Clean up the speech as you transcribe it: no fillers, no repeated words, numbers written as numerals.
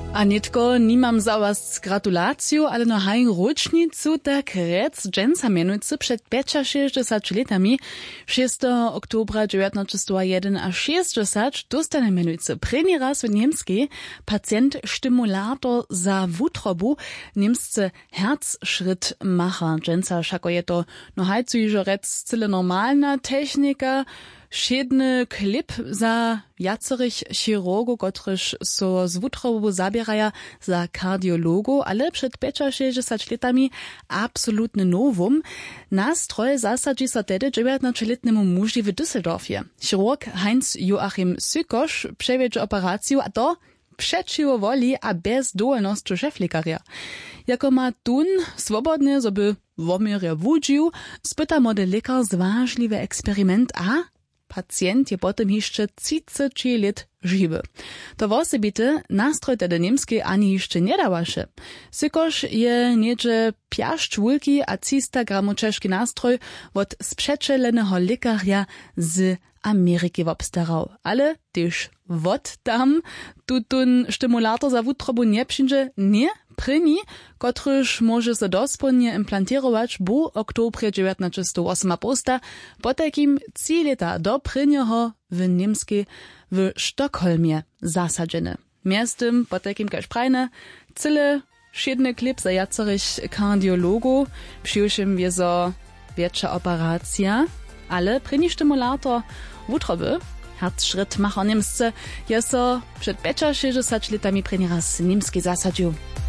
A nitko nimam za was gratulaciju, ale no haj ročnicu tak rec dżęca mianujcy przed 65 latami 6 oktobra 1901 a 60 dostane mianujcy preni raz w niemskiej pacjent stymulator za wutrobu niemscy Herzschrittmacher. Dżęca szako je to no hajcu iżo rec cyle normalna technika, Šedny klip za jacerich chirurgu, kotryż so z wutrobu zabieraja za kardiologu, ale przed 65 latami absolutny novum. Nastroj zasadzi sa tedy 19-letnemu muži w Düsseldorfie. Chirurg Heinz Joachim Sykosz przewiedzie operację, a to przeciwo woli a bez dowolności szeflekaria. Jako ma tun swobodnie, żeby womirja wudził, spyta młody lekar zważliwy eksperyment, a pacjent je potem jeszcze 30 lat żywy. To wosebity nastroj tedy niemskiej ani jeszcze nie dawaše. Sykosz je niedzie piaszcz wulki a 300 gramów czeszki nastroj od sprzeczelenego lekarja z Ameryki wobstarał. Ale też wod tam tutun stymulator za wutrobu nie przyjdzie, nie pryni, kotryż może se dospodnie implantirować bu oktobrze 1908 posta, po takim 3 lata do pryniego w niemskiej w Sztokholmie zasadzene. Miastem po takim kaž prajne, cyle šedny klip za jacerich kardiologu, przyjszym wiezo wiecza operacja, ale pryni stymulator wutroby, Herzschrittmacher niemscy, je so przed 65 latami pryni raz niemski zasadził.